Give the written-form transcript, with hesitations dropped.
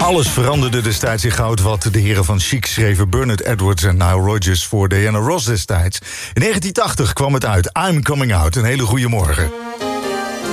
Alles veranderde destijds in goud wat de heren van Chic schreven, Bernard Edwards en Nile Rodgers, voor Diana Ross destijds. In 1980 kwam het uit, I'm Coming Out. Een hele goede morgen.